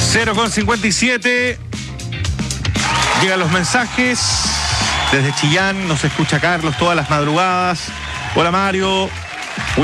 0:57. Llegan los mensajes. Desde Chillán nos escucha Carlos todas las madrugadas. Hola Mario.